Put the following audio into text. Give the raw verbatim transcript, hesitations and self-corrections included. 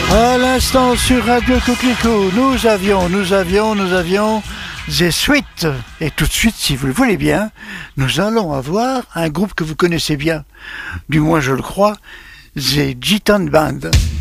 À l'instant sur Radio Coquelicot, nous avions, nous avions, nous avions The Sweet. Et tout de suite, si vous le voulez bien, nous allons avoir un groupe que vous connaissez bien, du moins je le crois, The Gitan Band.